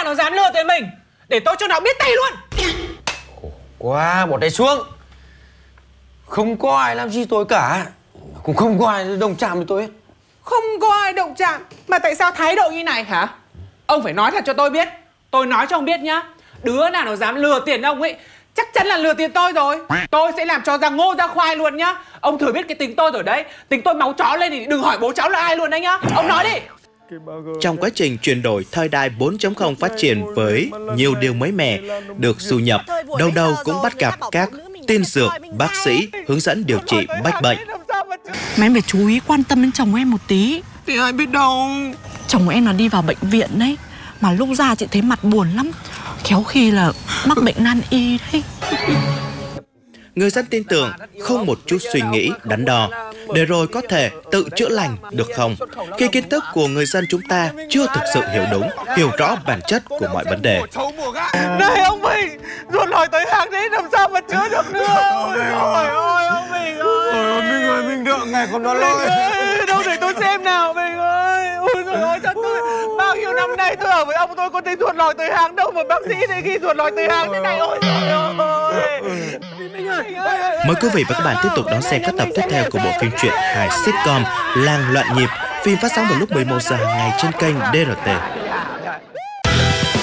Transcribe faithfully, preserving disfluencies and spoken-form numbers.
nó dám lừa tiền mình, để tôi cho nó biết tay luôn. Khổ quá, bỏ tay xuống. Không có ai làm gì tôi cả, cũng không có ai đồng chạm với tôi hết. Không có ai động chạm, mà tại sao thái độ như này hả? Ông phải nói thật cho tôi biết. Tôi nói cho ông biết nhá, đứa nào nó dám lừa tiền ông ấy chắc chắn là lừa tiền tôi rồi. Tôi sẽ làm cho ra ngô ra khoai luôn nhá. Ông thử biết cái tính tôi rồi đấy. Tính tôi máu chó lên thì đừng hỏi bố cháu là ai luôn đấy nhá. Ông nói đi. Trong quá trình chuyển đổi thời đại bốn chấm không phát triển với nhiều điều mới mẻ được du nhập, đâu đâu cũng bắt gặp các tiên dược, bác sĩ hướng dẫn điều trị bách bệnh. Mà em phải chú ý quan tâm đến chồng em một tí. Thì ai biết đâu. Chồng em là đi vào bệnh viện đấy, mà lúc ra chị thấy mặt buồn lắm, khéo khi là mắc bệnh nan y đấy. Người dân tin tưởng, không một chút suy nghĩ đắn đo, để rồi có thể tự chữa lành được không? Khi kiến thức của người dân chúng ta chưa thực sự hiểu đúng, hiểu rõ bản chất của mọi vấn đề. Này ông Bình, ruột lòi tới hàng đấy làm sao mà chữa được nữa. Ôi trời ơi ông Bình ơi. Ôi Minh ơi, Minh đợi ngày còn đó lôi. Đâu để tôi xem nào Bình ơi. Ôi trời ơi, chắc tôi bao nhiêu năm nay tôi ở với ông tôi có thấy ruột lòi tới hàng đâu mà bác sĩ này khi ruột lòi tới hàng thế này. Ôi trời ơi. Mời quý vị và các bạn tiếp tục đón xem các tập tiếp theo của bộ phim truyện hài sitcom Làng Loạn Nhịp. Phim phát sóng vào lúc mười một giờ hàng ngày trên kênh đê rờ tê.